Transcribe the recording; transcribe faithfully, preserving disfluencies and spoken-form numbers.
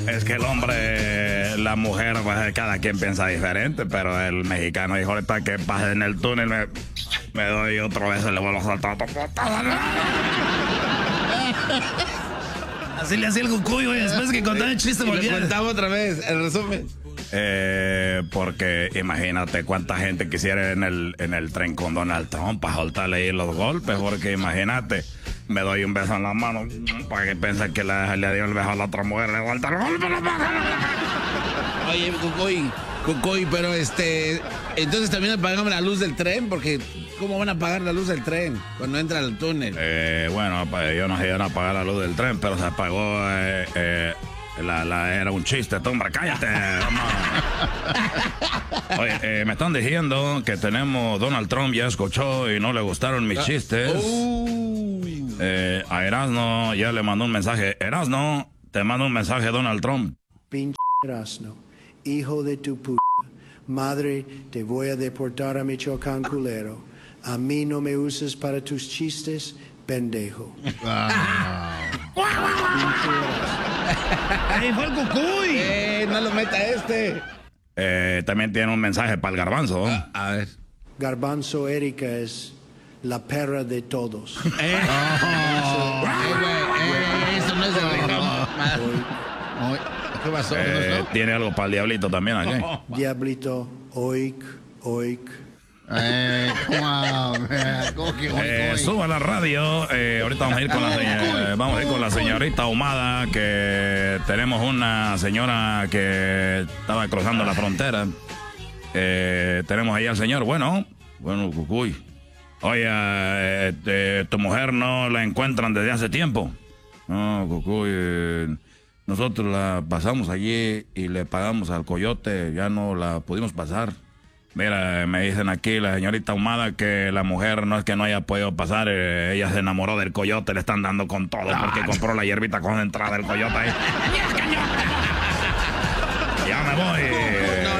Es que el hombre, la mujer, pues cada quien piensa diferente, pero el mexicano dijo ahorita que pase en el túnel, me, me doy otra vez y le vuelvo a saltar. Así le hacía el Cucuy, güey, después que contaba el chiste volvía. Contaba otra vez, el resumen. Eh, porque imagínate cuánta gente quisiera en el, en el tren con Donald Trump para soltarle ahí los golpes, porque imagínate, me doy un beso en la mano para que piense que le, le dio el beso a la otra mujer, le suelta el golpe en la mano. Oye, Cucuy, Cucuy, pero este, entonces también apagamos la luz del tren, porque ¿cómo van a apagar la luz del tren cuando entra al túnel? Eh, bueno, pues yo no sé iban a apagar la luz del tren, pero se apagó, eh, eh, la, la, era un chiste, tú, hombre, cállate, vamos. Oye, eh, me están diciendo que tenemos, Donald Trump ya escuchó y no le gustaron mis chistes. Uy. Eh, a Erasno ya le mandó un mensaje. Erasno, te mando un mensaje Donald Trump. Pinche Erasno, hijo de tu puta madre, te voy a deportar a Michoacán, culero. A mí no me uses para tus chistes, pendejo. ¡Ahí fue el Cucuy! Eh, no lo meta este. Eh, también tiene un mensaje para el garbanzo. A, a ver. Garbanzo Erika es la perra de todos. Eh, oh, eh, güey, eh, eso no es de reggaetón. ¿Qué pasó? Eh, tiene algo para el diablito también aquí. Diablito, oik, oik. Eh, wow, ¿cómo que hoy, Eh, hoy? suba la radio. Eh, ahorita vamos a ir con la señora, vamos a ir con la señorita Ahumada, que tenemos una señora que estaba cruzando la frontera. Eh, tenemos ahí al señor. Bueno, bueno, Cucuy. Oye, eh, eh, tu mujer no la encuentran desde hace tiempo. No, Cucuy, eh, nosotros la pasamos allí y le pagamos al coyote, ya no la pudimos pasar. Mira, me dicen aquí la señorita Ahumada que la mujer no es que no haya podido pasar, eh, ella se enamoró del coyote, le están dando con todo porque compró la hierbita concentrada del coyote ahí. Ya me voy.